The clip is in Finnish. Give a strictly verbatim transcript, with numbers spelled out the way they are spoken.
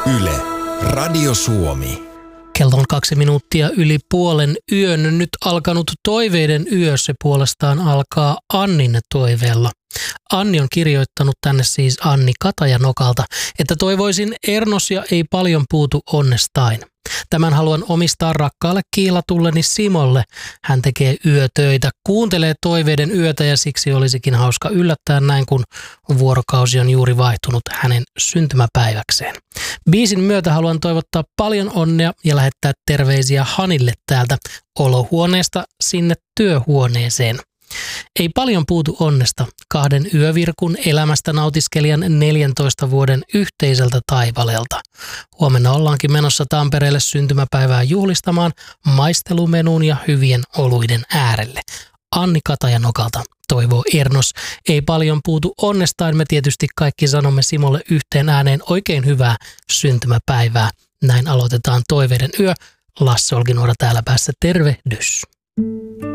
Yle, Radio Suomi. Kello on kaksi minuuttia yli puolen yön. Nyt alkanut toiveiden yö, se puolestaan alkaa Annin toiveella. Anni on kirjoittanut tänne siis Anni Katajanokalta, että toivoisin Ernos ja ei paljon puutu onnestain. Tämän haluan omistaa rakkaalle kiilatulleni Simolle. Hän tekee yötöitä, kuuntelee toiveiden yötä ja siksi olisikin hauska yllättää näin, kun vuorokausi on juuri vaihtunut hänen syntymäpäiväkseen. Biisin myötä haluan toivottaa paljon onnea ja lähettää terveisiä Hanille täältä olohuoneesta sinne työhuoneeseen. Ei paljon puutu onnesta, kahden yövirkun elämästä nautiskelijan neljäntoista vuoden yhteiseltä taipaleelta. Huomenna ollaankin menossa Tampereelle syntymäpäivää juhlistamaan maistelumenun ja hyvien oluiden äärelle. Anni Katajanokalta toivoo Ernos. Ei paljon puutu onnestaan, me tietysti kaikki sanomme Simolle yhteen ääneen oikein hyvää syntymäpäivää. Näin aloitetaan toiveiden yö. Lasse Olkinuora täällä päässä, tervehdys.